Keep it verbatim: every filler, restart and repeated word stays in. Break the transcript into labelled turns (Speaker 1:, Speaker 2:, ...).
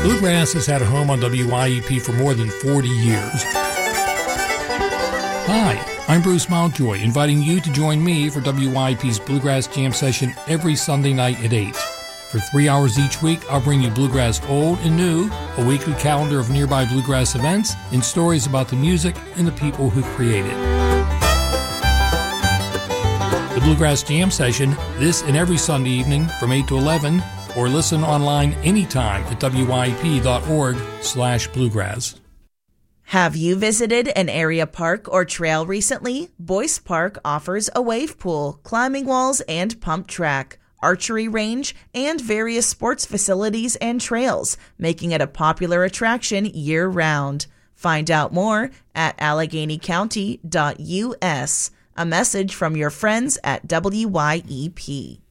Speaker 1: Bluegrass has had a home on W Y E P for more than forty years. Hi, I'm Bruce Mountjoy, inviting you to join me for W Y E P's Bluegrass Jam Session every Sunday night at eight. For three hours each week, I'll bring you bluegrass old and new, a weekly calendar of nearby bluegrass events, and stories about the music and the people who create it. The Bluegrass Jam Session, this and every Sunday evening from eight to eleven, or listen online anytime at W Y E P dot org slash bluegrass.
Speaker 2: Have you visited an area park or trail recently? Boyce Park offers a wave pool, climbing walls and pump track, archery range, and various sports facilities and trails, making it a popular attraction year-round. Find out more at allegheny county dot U S. A message from your friends at W Y E P.